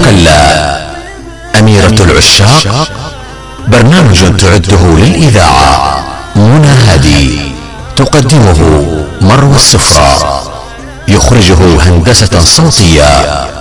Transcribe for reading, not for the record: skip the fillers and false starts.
المخلى. أميرة العشاق برنامج تعده للإذاعة منى هادي، تقدمه مروى السفرة، يخرجه هندسة صوتية